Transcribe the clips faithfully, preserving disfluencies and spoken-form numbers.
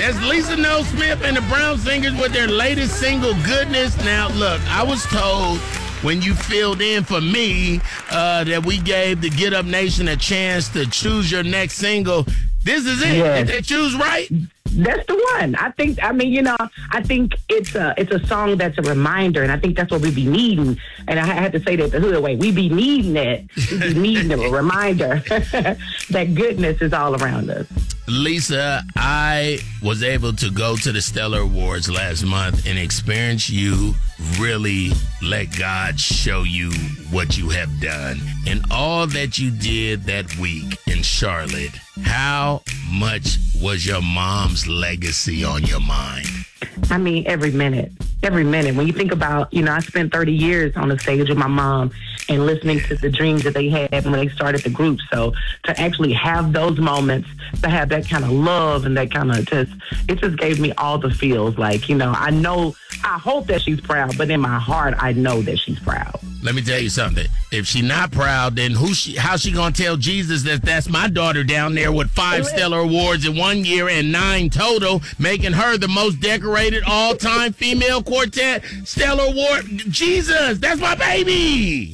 That's Lisa Noel Smith and the Brown Singers with their latest single, Goodness. Now, look, I was told when you filled in for me uh, that we gave the Get Up Nation a chance to choose your next single. This is it. Yes. Did they choose right? That's the one. I think, I mean, you know, I think it's a it's a song that's a reminder, and I think that's what we be needing. And I had to say that the hood way. We be needing it. We be needing a reminder that goodness is all around us. Lisa, I was able to go to the Stellar Awards last month and experience you really let God show you what you have done. And all that you did that week in Charlotte, how much was your mom's legacy on your mind? I mean, every minute. Every minute. When you think about, you know, I spent thirty years on the stage with my mom and listening to the dreams that they had when they started the group. So to actually have those moments, to have that kind of love and that kind of just, it just gave me all the feels. Like, you know, I know, I hope that she's proud, but in my heart, I know that she's proud. Let me tell you something. If she's not proud, then who she, how's she going to tell Jesus that that's my daughter down there with five Stellar Awards in one year and nine total, making her the most decorated all-time female quartet Stellar Award? Jesus, that's my baby.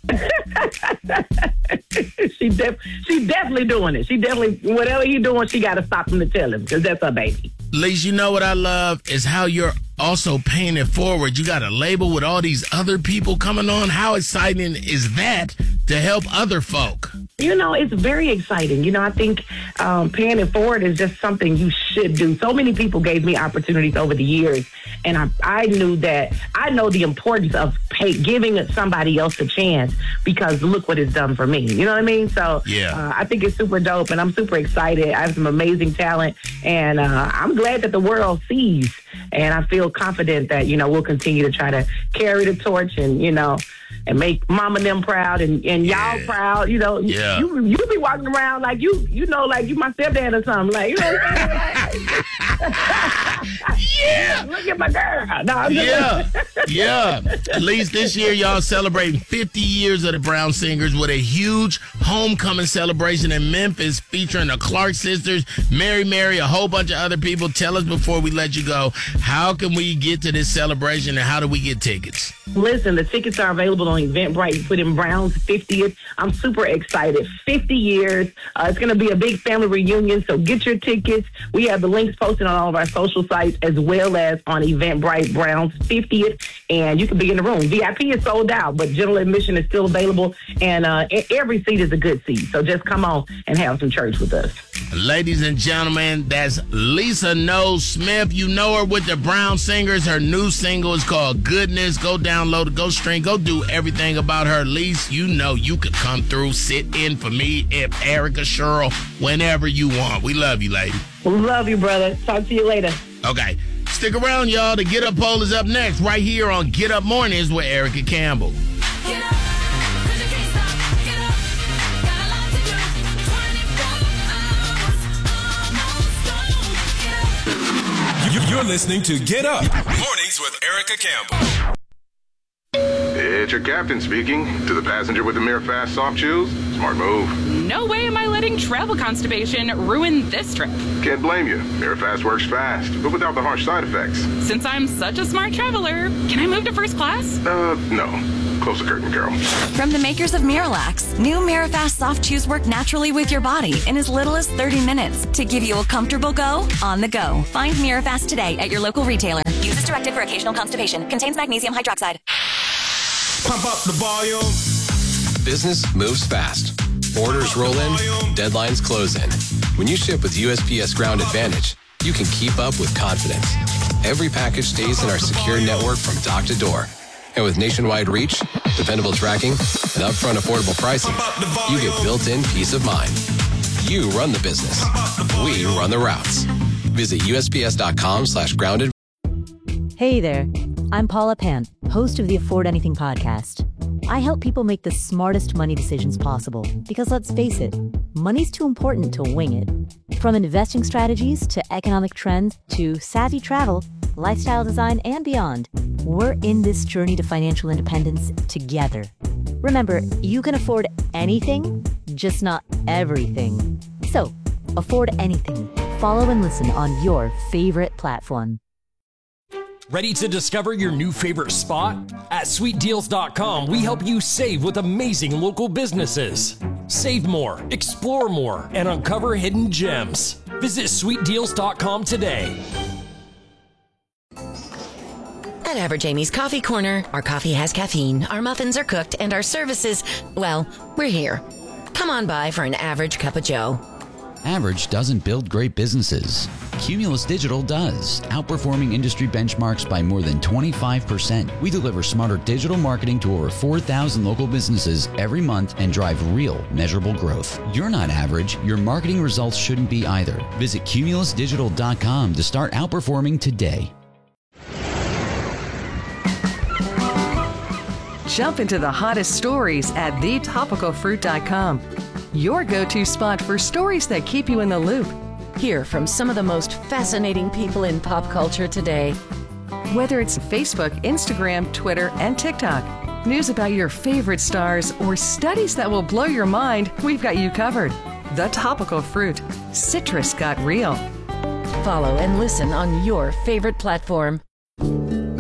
she def- she definitely doing it. She definitely, whatever he doing, she got to stop him to tell him, because that's her baby. Lise, you know what I love is how you're also paying it forward. You got a label with all these other people coming on. How exciting is that to help other folk? You know, it's very exciting. You know, I think um, paying it forward is just something you should do. So many people gave me opportunities over the years, and I, I knew that, I know the importance of pay, giving somebody else a chance, because look what it's done for me. You know what I mean? So yeah. uh, I think it's super dope, and I'm super excited. I have some amazing talent, and uh, I'm glad that the world sees, and I feel confident that, you know, we'll continue to try to carry the torch and, you know, and make mama and them proud and, and yeah. y'all proud. You know, yeah. you you be walking around like you, you know, like you my stepdad or something. Like, you know what I'm saying? Yeah. Look at my girl. No, I'm yeah. yeah. At least this year, y'all celebrating fifty years of the Brown Singers with a huge homecoming celebration in Memphis featuring the Clark sisters, Mary Mary, a whole bunch of other people. Tell us before we let you go, how can we get to this celebration and how do we get tickets? Listen, the tickets are available on Eventbrite. You put in Brown's fiftieth. I'm super excited. fifty years. Uh, it's going to be a big family reunion, so get your tickets. We have the links posted on all of our social sites as well as on Eventbrite, Brown's fiftieth, and you can be in the room. V I P is sold out, but general admission is still available, and uh, every seat is a good seat, so just come on and have some church with us. Ladies and gentlemen, that's Lisa Noel Smith. You know her with the Brown Singers. Her new single is called Goodness. Go download it, go stream, go do everything about her. Lisa, you know you could come through, sit in for me, if Erica, Cheryl, whenever you want. We love you, lady. Love you, brother. Talk to you later. Okay. Stick around, y'all. The Get Up poll is up next, right here on Get Up Mornings with Erica Campbell. Get up, 'cause you can't stop. Get up, got a lot to do. twenty-four hours, almost gone. Get up. You're listening to Get Up Mornings with Erica Campbell. It's your captain speaking. To the passenger with the Mirror Fast soft chews, smart move. No way am I letting travel constipation ruin this trip. Can't blame you. Mirror Fast works fast, but without the harsh side effects. Since I'm such a smart traveler, can I move to first class? Uh, no. Close the curtain, girl. From the makers of Miralax, new Mirafast soft chews work naturally with your body in as little as thirty minutes to give you a comfortable go on the go. Find Mirafast today at your local retailer. Use as directed for occasional constipation. Contains magnesium hydroxide. Pump up the volume. Business moves fast. Orders roll in, deadlines close in. When you ship with U S P S Ground Advantage, you can keep up with confidence. Every package stays in our secure network from dock to door. And with nationwide reach, dependable tracking, and upfront affordable pricing, you get built-in peace of mind. You run the business. We run the routes. Visit usps.com slash grounded. Hey there. I'm Paula Pant, host of the Afford Anything podcast. I help people make the smartest money decisions possible because, let's face it, money's too important to wing it. From investing strategies to economic trends to savvy travel, lifestyle design, and beyond, we're in this journey to financial independence together. Remember, you can afford anything, just not everything. So, afford anything Follow and listen on your favorite platform. Ready to discover your new favorite spot? At sweet deals dot com, we help you save with amazing local businesses. Save more, explore more, and uncover hidden gems. Visit sweet deals dot com today. At Average Amy's Coffee Corner, our coffee has caffeine, our muffins are cooked, and our services, well, we're here. Come on by for an average cup of joe. Average doesn't build great businesses. Cumulus Digital does, outperforming industry benchmarks by more than twenty-five percent. We deliver smarter digital marketing to over four thousand local businesses every month and drive real, measurable growth. You're not average. Your marketing results shouldn't be either. Visit cumulus digital dot com to start outperforming today. Jump into the hottest stories at the topical fruit dot com. Your go-to spot for stories that keep you in the loop. Hear from some of the most fascinating people in pop culture today. Whether it's Facebook, Instagram, Twitter, and TikTok, news about your favorite stars, or studies that will blow your mind, we've got you covered. The Topical Fruit. Citrus got real. Follow and listen on your favorite platform.